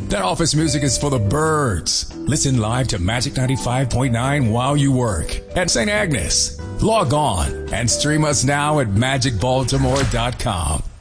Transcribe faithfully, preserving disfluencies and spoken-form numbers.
That office music is for the birds. Listen live to Magic ninety-five point nine while you work at Saint Agnes. Log on and stream us now at magic baltimore dot com.